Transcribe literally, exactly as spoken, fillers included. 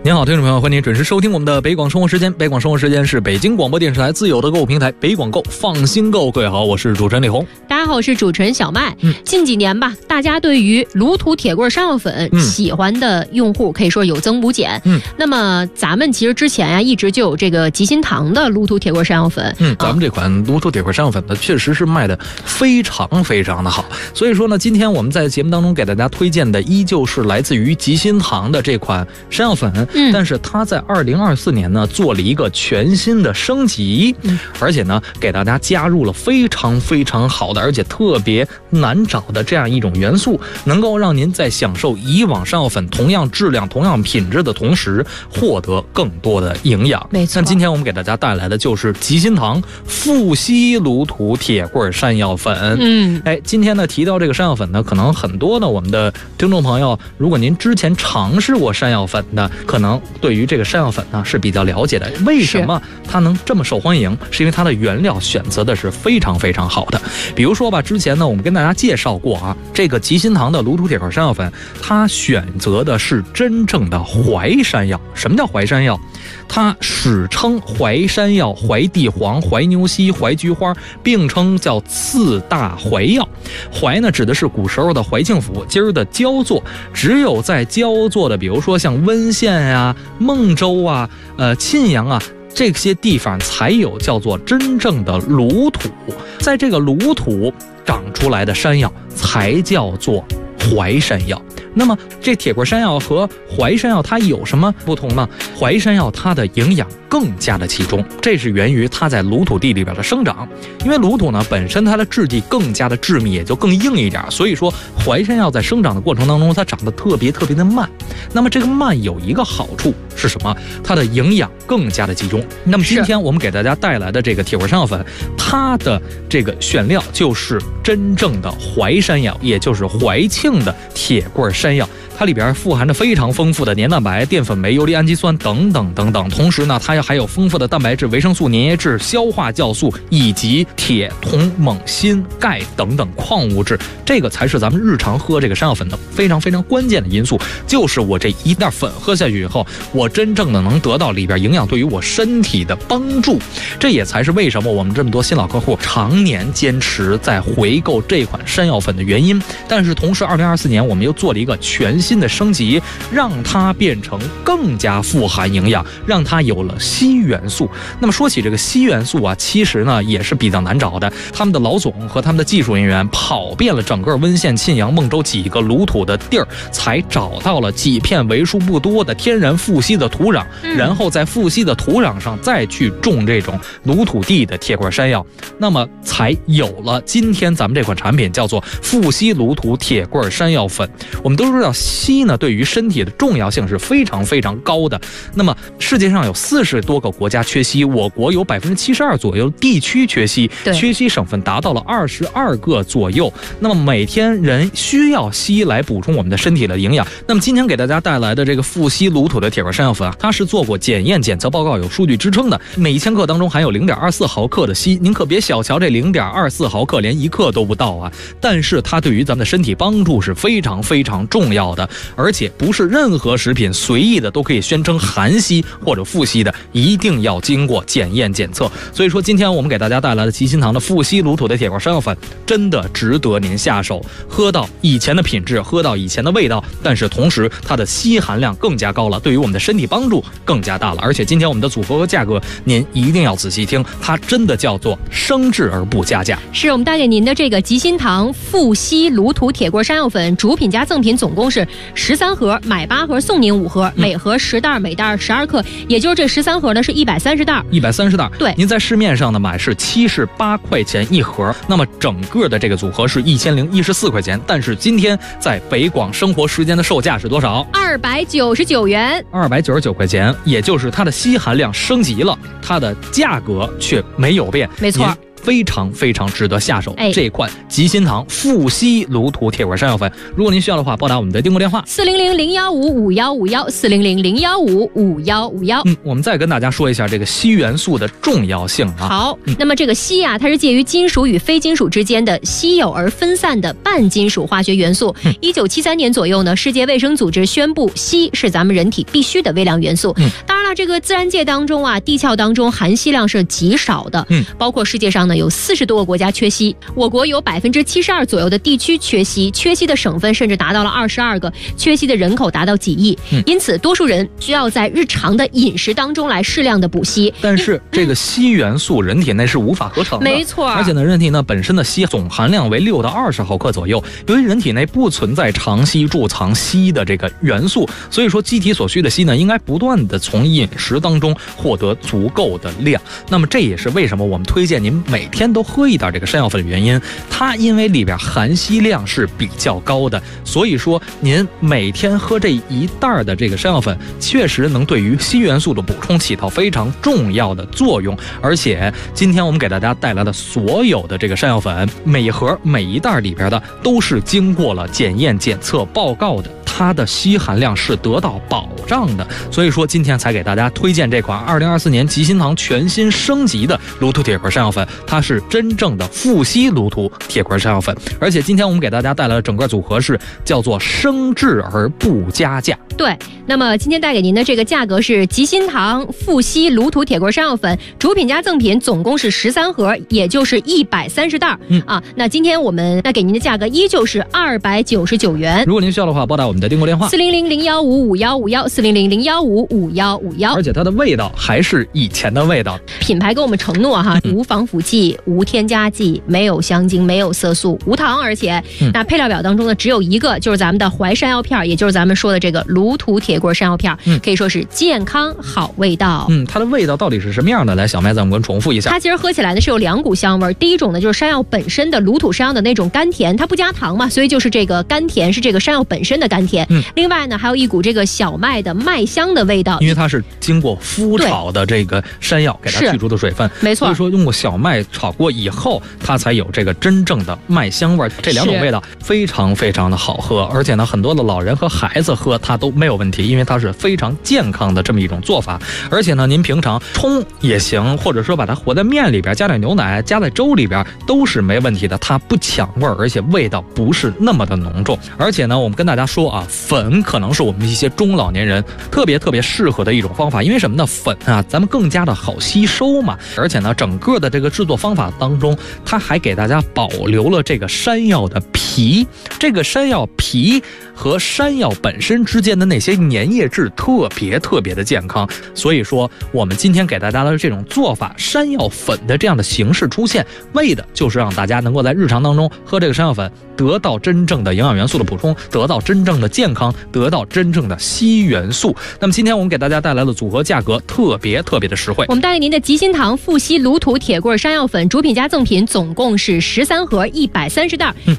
您好，听众朋友，欢迎您准时收听我们的北广生活时间。北广生活时间是北京广播电视台自有的购物平台北广购，放心购。各位好，我是主持人李红。 大家好，我是主持人小麦。 嗯， 近几年吧，大家对于卤土铁棍山药粉、嗯、喜欢的用户可以说有增无减。嗯，那么咱们其实之前呀、啊，一直就有这个吉心堂的卤土铁棍山药粉。 嗯，咱们这款卤土铁棍山药粉呢，确实是卖的非常非常的好。所以说呢，今天我们在节目当中给大家推荐的，依旧是来自于吉心堂的这款山药粉。嗯，但是它在二零二四年呢，做了一个全新的升级，嗯，而且呢，给大家加入了非常非常好的，而且特别难找的这样一种元素，能够让您在享受以往山药粉同样质量、同样品质的同时，获得更多的营养。 没错。 那今天我们给大家带来的就是吉心堂富硒卤土铁棍山药粉。嗯，哎，今天呢提到这个山药粉呢，可能很多的我们的听众朋友，如果您之前尝试过山药粉的，可能对于这个山药粉呢是比较了解的。为什么它能这么受欢迎？是因为它的原料选择的是非常非常好的。比如说吧，之前呢我们跟大家介绍过啊，这个吉心堂的卤土铁棍山药粉，它选择的是真正的淮山药。什么叫淮山药？它史称淮山药、淮地黄、淮牛膝、淮菊花，并称叫次大淮药。淮呢指的是古时候的淮庆府，今儿的焦作。只有在焦作的，比如说像温县啊、孟州啊、呃沁阳啊这些地方，才有叫做真正的卤土。在这个卤土长出来的山药，才叫做淮山药。那么这铁棍山药和淮山药它有什么不同呢？淮山药它的营养更加的集中，这是源于它在卤土地里边的生长。因为卤土呢本身它的质地更加的致密，也就更硬一点，所以说淮山药在生长的过程当中，它长得特别特别的慢。那么这个慢有一个好处是什么？它的营养更加的集中。那么今天我们给大家带来的这个铁棍山药粉，它的这个选料就是真正的淮山药，也就是淮庆的铁棍山药。它里边富含着非常丰富的黏蛋白、淀粉酶、游离氨基酸等等等等，同时呢，它还有丰富的蛋白质、维生素、粘液质、消化酵素以及铁、铜、锰、锌、钙等等矿物质。这个才是咱们日常喝这个山药粉的非常非常关键的因素，就是我这一袋粉喝下去以后，我真正的能得到里边营养对于我身体的帮助。这也才是为什么我们这么多新老客户常年坚持在回购这款山药粉的原因。但是同时二零二四年我们又做了一个全新的升级，让它变成更加富含营养，让它有了硒元素。那么说起这个硒元素啊，其实呢也是比较难找的。他们的老总和他们的技术人员跑遍了整个温县、沁阳、孟州几个卤土的地儿，才找到了几片为数不多的天然富硒的土壤，嗯、然后在富硒的土壤上再去种这种卤土地的铁棍山药，那么才有了今天咱们这款产品，叫做富硒卤土铁棍山药粉。我们都知道硒呢对于身体的重要性是非常非常高的。那么世界上有四十多个国家缺硒，我国有百分之七十二左右地区缺硒，缺硒省份达到了二十二个左右。那么每天人需要硒来补充我们的身体的营养。那么今天给大家带来的这个富硒卤土的铁棍山药粉啊，它是做过检验检测报告，有数据支撑的，每一千克当中含有零点二四毫克的硒。您可别小瞧这零点二四毫克，连一克都不到啊！但是它对于咱们的身体帮助是非常非常重要的，而且不是任何食品随意的都可以宣称含硒或者富硒的，一定要经过检验检测。所以说今天我们给大家带来的吉心堂的富硒卤土的铁棍山药粉，真的值得您下手，喝到以前的品质，喝到以前的味道，但是同时它的硒含量更加高了，对于我们的身体帮助更加大了。而且今天我们的组合和价格您一定要仔细听，它真的叫做升质而不加价。 是我们带给您的这个吉心堂富硒卤土铁棍山药粉，主品加赠品总共是十三盒，买八盒送您五盒，每盒十袋，每袋十二克，也就是这十三盒呢是一百三十袋， 一百三十袋。 对， 您在市面上呢买是七十八块钱一盒，那么整个的这个组合是一千零一十四块钱。但是今天在北广生活时间的售价是多少？ 二百九十九元， 二百九十九块钱，也就是它的硒含量升级了，它的价格却没有变。 没错。 非常非常值得下手、 哎、 这款吉心堂富硒芦土铁棍山药粉。如果您需要的话，拨打我们的订购电话四零零零幺五五幺五幺四零零零幺五五幺五幺。 嗯，我们再跟大家说一下这个硒元素的重要性啊。 好，嗯、那么这个硒啊，它是介于金属与非金属之间的稀有而分散的半金属化学元素。一九七三年左右呢，世界卫生组织宣布硒是咱们人体必须的微量元素。嗯、当然了，这个自然界当中啊，地壳当中含硒量是极少的。嗯，包括世界上呢有四十多个国家缺硒，我国有百分之七十二左右的地区缺硒，缺硒的省份甚至达到了二十二个，缺硒的人口达到几亿。嗯、因此，多数人需要在日常的饮食当中来适量的补硒。 但是这个硒元素人体内是无法合成的， 没错。 而且呢，人体呢本身的硒总含量为六到二十毫克左右。由于人体内不存在长期贮藏硒的这个元素，所以说机体所需的硒呢，应该不断的从饮食当中获得足够的量。那么这也是为什么我们推荐您每天都喝一点这个山药粉的原因。它因为里边含硒量是比较高的，所以说您每天喝这一袋的这个山药粉，确实能对于硒元素的补充起到非常重要的作用。而且今天我们给大家带来的所有的这个山药粉，每一盒每一袋里边的都是经过了检验检测报告的，它的硒含量是得到保障的。所以说今天才给大家推荐这款二零二四年吉心堂全新升级的芦土铁棍山药粉，它是真正的富硒芦土铁棍山药粉。而且今天我们给大家带来的整个组合是叫做升质而不加价。 对，那么今天带给您的这个价格是吉心堂富硒芦土铁棍山药粉主品加赠品，总共是十三盒，也就是一百三十袋。嗯啊，那今天我们那给您的价格依旧是二百九十九元。 如果您需要的话，拨打我们的订购电话四零零零幺五五幺五幺四零零零幺五五幺五幺。 而且它的味道还是以前的味道。 品牌给我们承诺哈，嗯、无防腐剂、无添加剂、没有香精、没有色素、无糖，而且、嗯、那配料表当中呢只有一个，就是咱们的淮山药片，也就是咱们说的这个芦土铁棍山药片，嗯、可以说是健康好味道。 嗯，它的味道到底是什么样的？来，小麦咱们给我们重复一下。 它其实喝起来呢是有两股香味，第一种呢就是山药本身的芦土山药的那种甘甜，它不加糖嘛，所以就是这个甘甜是这个山药本身的甘甜。嗯、另外呢还有一股这个小麦的麦香的味道， 因为它是经过麸炒的这个山药给它去除的水分， 没错。 所以说用过小麦炒过以后，它才有这个真正的麦香味。这两种味道非常非常的好喝，而且呢很多的老人和孩子喝它都没有问题，因为它是非常健康的这么一种做法。而且呢您平常冲也行，或者说把它和在面里边，加点牛奶，加在粥里边都是没问题的。它不抢味儿，而且味道不是那么的浓重。而且呢我们跟大家说啊，粉可能是我们一些中老年人特别特别适合的一种方法。因为什么呢？粉啊咱们更加的好吸收嘛。而且呢整个的这个制作方法当中，它还给大家保留了这个山药的皮，这个山药皮和山药本身之间的那些粘液质特别特别的健康。所以说我们今天给大家的这种做法，山药粉的这样的形式出现，为的就是让大家能够在日常当中喝这个山药粉，得到真正的营养元素的补充，得到真正的健康，得到真正的硒元素。那么今天我们给大家带来的组合价格特别特别的实惠， 我们带给您的吉心堂富硒芦土铁棍山药粉主品加赠品总共是十三盒一百三十袋，嗯、